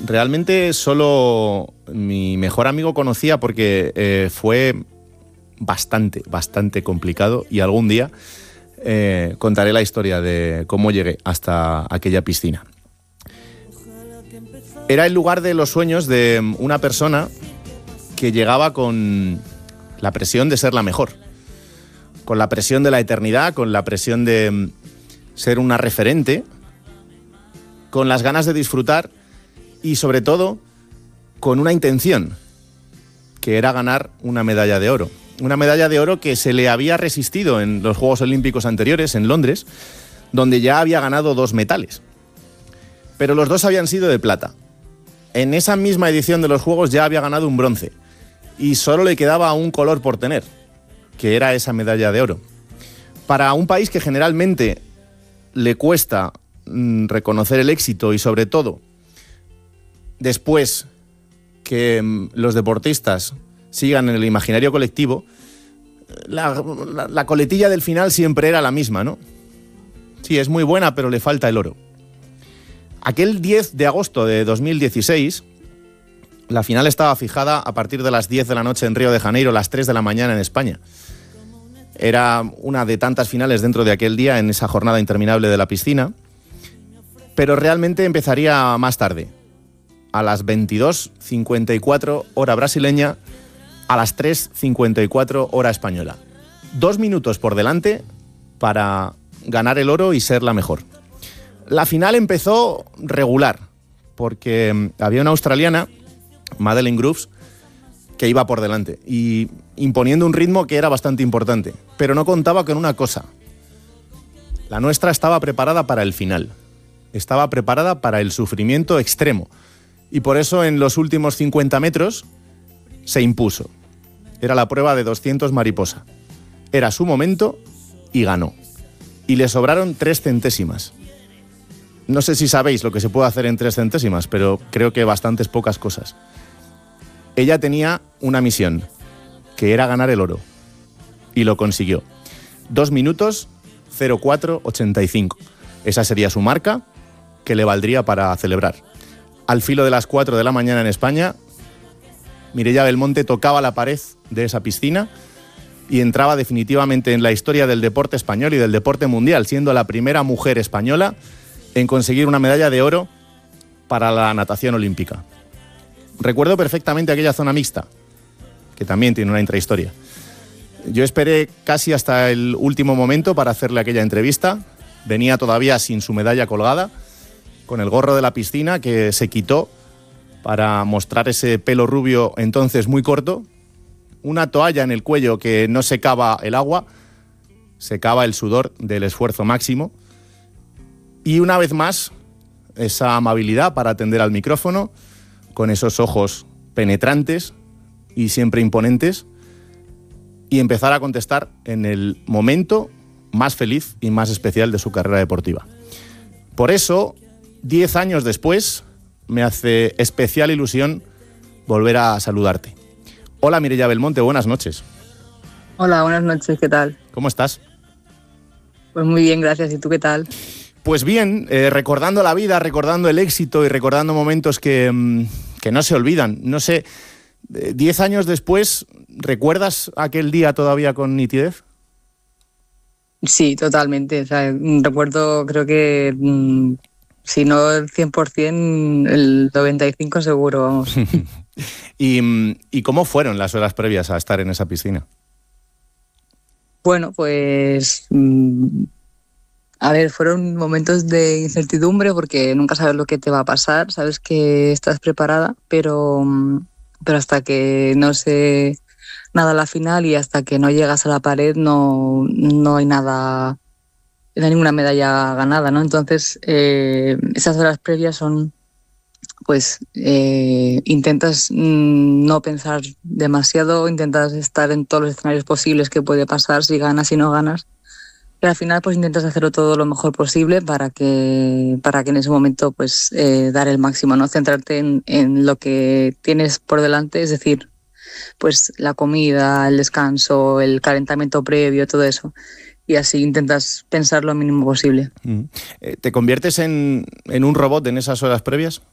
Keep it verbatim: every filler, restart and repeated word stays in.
realmente solo mi mejor amigo conocía porque eh, fue bastante, bastante complicado y algún día eh, contaré la historia de cómo llegué hasta aquella piscina. Era el lugar de los sueños de una persona que llegaba con la presión de ser la mejor, con la presión de la eternidad, con la presión de ser una referente, con las ganas de disfrutar y sobre todo con una intención, que era ganar una medalla de oro. Una medalla de oro que se le había resistido en los Juegos Olímpicos anteriores en Londres, donde ya había ganado dos metales. Pero los dos habían sido de plata. En esa misma edición de los Juegos ya había ganado un bronce y solo le quedaba un color por tener, que era esa medalla de oro. Para un país que generalmente le cuesta mmm, reconocer el éxito y sobre todo después que mmm, los deportistas sigan en el imaginario colectivo, la, la, la coletilla del final siempre era la misma, ¿no? Sí, es muy buena, pero le falta el oro. Aquel diez de agosto de dos mil dieciséis, la final estaba fijada a partir de las diez de la noche en Río de Janeiro, las tres de la mañana en España. Era una de tantas finales dentro de aquel día en esa jornada interminable de la piscina, pero realmente empezaría más tarde, a las veintidós cincuenta y cuatro hora brasileña, a las tres cincuenta y cuatro hora española. Dos minutos por delante para ganar el oro y ser la mejor. La final empezó regular, porque había una australiana, Madeleine Groves, que iba por delante y imponiendo un ritmo que era bastante importante, pero no contaba con una cosa. La nuestra estaba preparada para el final, estaba preparada para el sufrimiento extremo y por eso en los últimos cincuenta metros se impuso. Era la prueba de doscientos mariposa. Era su momento y ganó. Y le sobraron tres centésimas. No sé si sabéis lo que se puede hacer en tres centésimas, pero creo que bastantes pocas cosas. Ella tenía una misión, que era ganar el oro. Y lo consiguió. Dos minutos, cero cuatro ochenta y cinco. Esa sería su marca, que le valdría para celebrar. Al filo de las cuatro de la mañana en España, Mireia Belmonte tocaba la pared de esa piscina y entraba definitivamente en la historia del deporte español y del deporte mundial, siendo la primera mujer española en conseguir una medalla de oro para la natación olímpica. Recuerdo perfectamente aquella zona mixta, que también tiene una intrahistoria. Yo esperé casi hasta el último momento para hacerle aquella entrevista. Venía todavía sin su medalla colgada, con el gorro de la piscina que se quitó para mostrar ese pelo rubio entonces muy corto, una toalla en el cuello que no secaba el agua, secaba el sudor del esfuerzo máximo, y una vez más esa amabilidad para atender al micrófono, con esos ojos penetrantes y siempre imponentes, y empezar a contestar en el momento más feliz y más especial de su carrera deportiva. Por eso, diez años después, me hace especial ilusión volver a saludarte. Hola Mireia Belmonte, buenas noches. Hola, buenas noches, ¿qué tal? ¿Cómo estás? Pues muy bien, gracias. ¿Y tú qué tal? Pues bien, eh, recordando la vida, recordando el éxito y recordando momentos que, que no se olvidan. No sé, eh, diez años después, ¿recuerdas aquel día todavía con nitidez? Sí, totalmente. O sea, recuerdo, creo que... Mmm... si no el cien por ciento, el noventa y cinco por ciento seguro, vamos. ¿Y, ¿Y cómo fueron las horas previas a estar en esa piscina? Bueno, pues... A ver, fueron momentos de incertidumbre porque nunca sabes lo que te va a pasar, sabes que estás preparada, pero, pero hasta que no se nada a la final y hasta que no llegas a la pared no, no hay nada... no hay ninguna medalla ganada, ¿no? Entonces, eh, esas horas previas son, pues, eh, intentas mmm, no pensar demasiado, intentas estar en todos los escenarios posibles que puede pasar, si ganas, si no ganas. Y al final, pues, intentas hacerlo todo lo mejor posible para que, para que en ese momento, pues, eh, dar el máximo, ¿no? Centrarte en, en lo que tienes por delante, es decir, pues, la comida, el descanso, el calentamiento previo, todo eso. Y así intentas pensar lo mínimo posible. ¿Te conviertes en, en un robot en esas horas previas?